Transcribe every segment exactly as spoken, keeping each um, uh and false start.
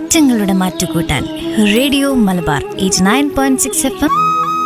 മാറ്റങ്ങളുടെ മാറ്റുകൂട്ടാൻ radio Malabar eighty nine point six F M.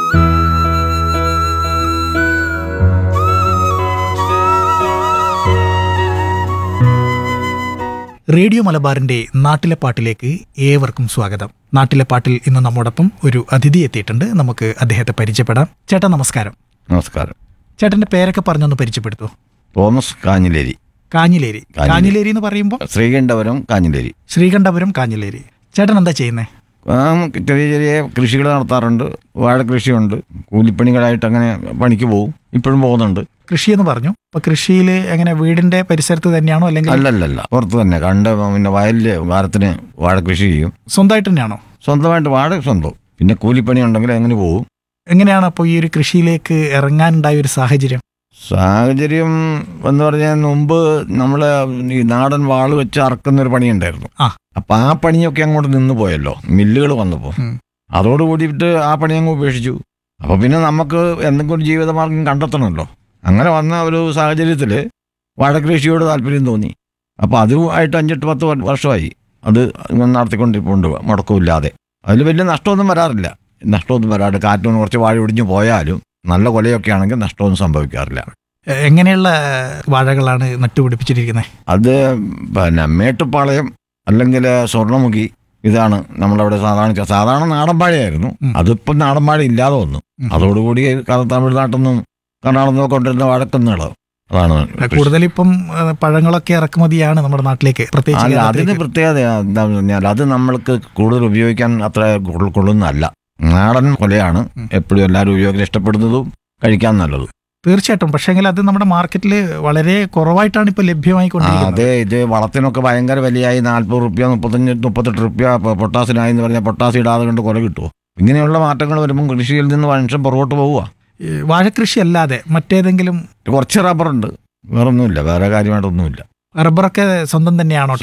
Radio മലബാറിന്റെ നാട്ടിലെ പാട്ടിലേക്ക് ഏവർക്കും സ്വാഗതം. നാട്ടിലെ പാട്ടിൽ ഇന്ന് നമ്മോടൊപ്പം ഒരു അതിഥി എത്തിയിട്ടുണ്ട്. നമുക്ക് അദ്ദേഹത്തെ പരിചയപ്പെടാം. ചേട്ടാ നമസ്കാരം. നമസ്കാരം. ചേട്ടന്റെ പേരൊക്കെ പറഞ്ഞൊന്ന് പരിചയപ്പെടുത്തൂ. തോമസ് കാഞ്ഞിലേരി. കാഞ്ഞിലേരി. കാഞ്ഞിലേരി എന്ന് പറയുമ്പോൾ ശ്രീകണ്ഠപുരം കാഞ്ഞിലേരി. ശ്രീകണ്ഠപുരം കാഞ്ഞിലേരി. ചേട്ടൻ എന്താ ചെയ്യുന്നത്? ചെറിയ ചെറിയ കൃഷികൾ നടത്താറുണ്ട്. വാഴ കൃഷിയുണ്ട്. കൂലിപ്പണികളായിട്ട് അങ്ങനെ പണിക്ക് പോകും. ഇപ്പോഴും പോകുന്നുണ്ട്. കൃഷി എന്ന് പറഞ്ഞു. അപ്പൊ കൃഷിയിൽ എങ്ങനെ വീടിന്റെ പരിസരത്ത് തന്നെയാണോ അല്ലെങ്കിൽ? അല്ലല്ലല്ല, പുറത്ത് തന്നെ. കണ്ട് പിന്നെ വയലില് വാരത്തിന് വാഴ കൃഷി ചെയ്യും. സ്വന്തമായിട്ട് തന്നെയാണോ? സ്വന്തമായിട്ട് വാഴ സ്വന്തം. പിന്നെ കൂലിപ്പണി ഉണ്ടെങ്കിൽ അങ്ങനെ പോകും. എങ്ങനെയാണ് അപ്പോൾ ഈ ഒരു കൃഷിയിലേക്ക് ഇറങ്ങാനുണ്ടായ ഒരു സാഹചര്യം? സാഹചര്യം എന്ന് പറഞ്ഞാൽ മുമ്പ് നമ്മള് ഈ നാടൻ വാള് വെച്ച് അറക്കുന്നൊരു പണിയുണ്ടായിരുന്നു. ആ. അപ്പൊ ആ പണിയൊക്കെ അങ്ങോട്ട് നിന്ന് പോയല്ലോ മില്ലുകൾ വന്നപ്പോ. അതോടുകൂടിയിട്ട് ആ പണി അങ്ങ് ഉപേക്ഷിച്ചു. അപ്പൊ പിന്നെ നമുക്ക് എന്തെങ്കിലും ഒരു ജീവിതമാർഗം കണ്ടെത്തണമല്ലോ. അങ്ങനെ വന്ന ഒരു സാഹചര്യത്തിൽ വാഴകൃഷിയോട് താല്പര്യം തോന്നി. അപ്പോൾ അതുമായിട്ട് അഞ്ചെട്ട് പത്ത് വർഷമായി അത് നടത്തിക്കൊണ്ടിരിപ്പുണ്ട് മുടക്കമില്ലാതെ. അതിൽ വലിയ നഷ്ടമൊന്നും വരാറില്ല. നഷ്ടമൊന്നും വരാറില്ല. കാറ്റൊന്നും കുറച്ച് വാഴ ഒടിഞ്ഞു പോയാലും നല്ല കൊലയൊക്കെ ആണെങ്കിൽ നഷ്ടമൊന്നും സംഭവിക്കാറില്ല. എങ്ങനെയുള്ള വാഴകളാണ് നട്ടുപിടിപ്പിച്ചിരിക്കുന്നത്? അത് പിന്നെ മേട്ടുപ്പാളയം അല്ലെങ്കിൽ സ്വർണ്ണമുഖി, ഇതാണ് നമ്മളവിടെ സാധാരണ സാധാരണ നാടൻ വാഴയായിരുന്നു. അതിപ്പം നാടൻ വാഴ ഇല്ലാതെ വന്നു. അതോടുകൂടി തമിഴ്നാട്ടിൽ നിന്നും കർണാടകത്തിൽ നിന്നൊക്കെ കൊണ്ടിരുന്ന വാഴക്കുന്നുകൾ അതാണ് കൂടുതൽ. ഇപ്പം പഴങ്ങളൊക്കെ ഇറക്കുമതിയാണ് നമ്മുടെ നാട്ടിലേക്ക്. അല്ല, അതിന് പ്രത്യേകത എന്താണെന്ന് പറഞ്ഞാൽ അത് നമ്മൾക്ക് കൂടുതൽ ഉപയോഗിക്കാൻ അത്ര കൊള്ളുന്നതല്ല. നാടൻ കൊലയാണ് എപ്പോഴും എല്ലാവരും ഉപയോഗിക്കാൻ ഇഷ്ടപ്പെടുന്നതും കഴിക്കാൻ നല്ലതും. തീർച്ചയായിട്ടും. പക്ഷേങ്കിൽ അത് നമ്മുടെ മാർക്കറ്റിൽ വളരെ കുറവായിട്ടാണ് ഇപ്പോൾ ലഭ്യമായിക്കൊണ്ടിരിക്കുന്നത്. അതെ, ഇത് വളത്തിനൊക്കെ ഭയങ്കര വിലയായി. നാൽപ്പത് റുപ്യ മുപ്പത്തഞ്ച് മുപ്പത്തെട്ട് റുപ്യ പൊട്ടാസിനായി എന്ന് പറഞ്ഞാൽ പൊട്ടാസി ഇടാതെ കൊണ്ട് കൊല കിട്ടുമോ? ഇങ്ങനെയുള്ള മാറ്റങ്ങൾ വരുമ്പോൾ കൃഷിയിൽ നിന്ന് മനുഷ്യൻ പുറകോട്ട് പോവുക. വാഴക്കൃഷി അല്ലാതെ മറ്റേതെങ്കിലും? കുറച്ച് റബ്ബറുണ്ട്, വേറൊന്നുമില്ല. വേറെ കാര്യമായിട്ടൊന്നുമില്ല. റബ്ബറൊക്കെ സ്വന്തം തന്നെയാണോ?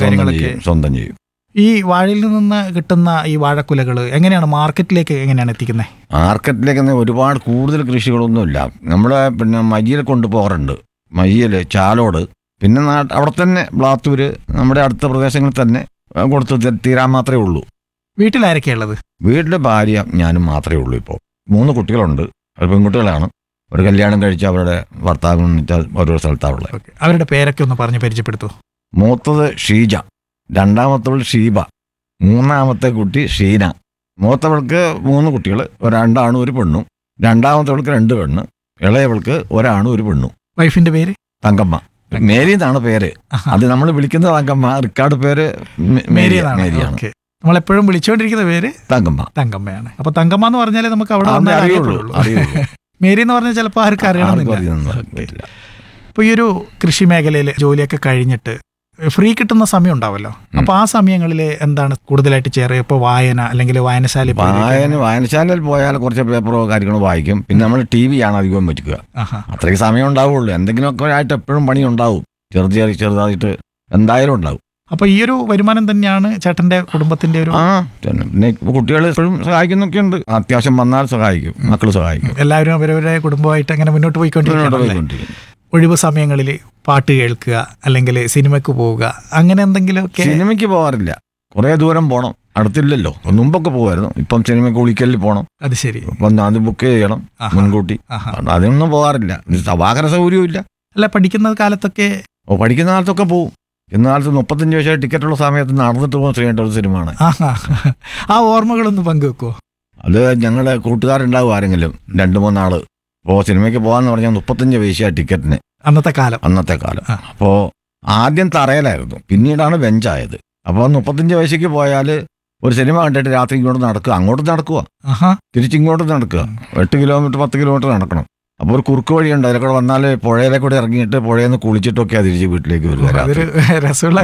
സ്വന്തം ചെയ്യും. ഈ വാഴയിൽ നിന്ന് കിട്ടുന്ന ഈ വാഴക്കുലകൾ എങ്ങനെയാണ് മാർക്കറ്റിലേക്ക് എങ്ങനെയാണ് എത്തിക്കുന്നത്? മാർക്കറ്റിലേക്ക് ഒരുപാട് കൂടുതൽ കൃഷികളൊന്നുമില്ല. നമ്മളെ പിന്നെ മയ്യിൽ കൊണ്ടുപോകാറുണ്ട്. മയ്യിൽ, ചാലോട്, പിന്നെ അവിടെ തന്നെ ബ്ലാത്തൂര്, നമ്മുടെ അടുത്ത പ്രദേശങ്ങളിൽ തന്നെ കൊടുത്ത് തീരാൻ മാത്രമേ ഉള്ളൂ. വീട്ടിലാരൊക്കെയുള്ളത്? വീട്ടിലെ ഭാര്യ ഞാനും മാത്രമേ ഉള്ളൂ. ഇപ്പോൾ മൂന്ന് കുട്ടികളുണ്ട്. ഒരു പെൺകുട്ടികളാണ്. ഒരു കല്യാണം കഴിച്ച അവരുടെ ഭർത്താവ് ഓരോ സ്ഥലത്താണുള്ളത്. അവരുടെ പേരൊക്കെ ഒന്ന് പറഞ്ഞ് പരിചയപ്പെടുത്തൂ. മൂത്തത് ഷീജ, രണ്ടാമത്തവൾ ഷീബ, മൂന്നാമത്തെ കുട്ടി ഷീന. മൂത്തവൾക്ക് മൂന്ന് കുട്ടികൾ, രണ്ടാണും ഒരു പെണ്ണും. രണ്ടാമത്തവൾക്ക് രണ്ട് പെണ്ണ്. ഇളയവൾക്ക് ഒരാണും ഒരു പെണ്ണും. വൈഫിന്റെ പേര് തങ്കമ്മ. മേരി എന്നാണ് പേര്. അത് നമ്മൾ വിളിക്കുന്നത് തങ്കമ്മ. റിക്കാർഡ് പേര് മേരിയാണ്. നമ്മളെപ്പോഴും വിളിച്ചുകൊണ്ടിരിക്കുന്ന പേര് തങ്കമ്മ. തങ്കമ്മയാണ്. അപ്പൊ തങ്കമ്മ എന്ന് പറഞ്ഞാൽ നമുക്ക് അവിടെ അറിയുള്ളൂ. മേരി എന്ന് പറഞ്ഞാൽ ചിലപ്പോൾ ആർക്കും അറിയണമെന്നില്ല. ഇപ്പൊ ഈ ഒരു കൃഷി മേഖലയിൽ ജോലിയൊക്കെ കഴിഞ്ഞിട്ട് ഫ്രീ കിട്ടുന്ന സമയം ഉണ്ടാവല്ലോ. അപ്പൊ ആ സമയങ്ങളിൽ എന്താണ് കൂടുതലായിട്ട് ചെയ്യാറ്? ഇപ്പൊ വായന അല്ലെങ്കിൽ വായനശാല? വായന വായനശാലയിൽ പോയാൽ കുറച്ച് പേപ്പറോ കാര്യങ്ങളോ വായിക്കും. പിന്നെ നമ്മൾ ടി വി ആണ് അധികം പറ്റുക. അത്രയും സമയം ഉണ്ടാവുള്ളൂ. എന്തെങ്കിലുമൊക്കെ ആയിട്ട് എപ്പോഴും പണി ഉണ്ടാവും. ചെറുത് ചെറിയ ചെറുതായിട്ട് എന്തായാലും ഉണ്ടാവും. അപ്പൊ ഈ ഒരു വരുമാനം തന്നെയാണ് ചേട്ടന്റെ കുടുംബത്തിന്റെ ഒരു? ആ, പിന്നെ കുട്ടികൾ എപ്പോഴും സഹായിക്കുന്നൊക്കെ ഉണ്ട്. അത്യാവശ്യം വന്നാൽ സഹായിക്കും, മക്കൾ സഹായിക്കും. എല്ലാവരും അവരവരുടെ കുടുംബമായിട്ട് അങ്ങനെ മുന്നോട്ട് പോയിക്കൊണ്ടിരിക്കും. ഒഴിവ് സമയങ്ങളിൽ പാട്ട് കേൾക്കുക അല്ലെങ്കിൽ സിനിമയ്ക്ക് പോവുക, അങ്ങനെ എന്തെങ്കിലുമൊക്കെ? സിനിമയ്ക്ക് പോകാറില്ല. കുറേ ദൂരം പോകണം, അടുത്തില്ലല്ലോ. മുമ്പൊക്കെ പോകുമായിരുന്നു. ഇപ്പം സിനിമയ്ക്ക് കുളിക്കലിൽ പോകണം. അത് ശരി. അപ്പം അത് ബുക്ക് ചെയ്യണം മുൻകൂട്ടി. അതിനൊന്നും പോകാറില്ല. വാഹന സൗകര്യവും ഇല്ല. അല്ല, പഠിക്കുന്ന കാലത്തൊക്കെ? ഓ, പഠിക്കുന്ന കാലത്തൊക്കെ പോവും. ഇന്ന കാലത്ത് മുപ്പത്തഞ്ച് വയസ്സായി ടിക്കറ്റുള്ള സമയത്ത് നടന്നിട്ട് പോകാൻ ചെയ്യേണ്ട ഒരു സിനിമയാണ്. ആ ഓർമ്മകളൊന്ന് പങ്കുവെക്കുമോ? അത് ഞങ്ങളുടെ കൂട്ടുകാരുണ്ടാവും ആരെങ്കിലും രണ്ട് മൂന്നാള്. അപ്പോൾ സിനിമയ്ക്ക് പോകാന്ന് പറഞ്ഞാൽ മുപ്പത്തഞ്ച് പൈസയാണ് ടിക്കറ്റിന് അന്നത്തെ കാലം. അന്നത്തെ കാലം അപ്പോൾ ആദ്യം തറയിലായിരുന്നു, പിന്നീടാണ് ബെഞ്ചായത്. അപ്പോൾ മുപ്പത്തഞ്ച് പൈസയ്ക്ക് പോയാൽ ഒരു സിനിമ കണ്ടിട്ട് രാത്രി ഇങ്ങോട്ട് നടക്കുക, അങ്ങോട്ട് നടക്കുക, തിരിച്ചിങ്ങോട്ട് നടക്കുക. എട്ട് കിലോമീറ്റർ പത്ത് കിലോമീറ്റർ നടക്കണം. അപ്പോൾ ഒരു കുറുക്ക് വഴിയുണ്ട്. അതിലെ കൂടെ വന്നാൽ പുഴയിലെ കൂടെ ഇറങ്ങിയിട്ട് പുഴയിൽ നിന്ന് കുളിച്ചിട്ടൊക്കെയാണ് തിരിച്ച് വീട്ടിലേക്ക് വരിക. രസമുള്ള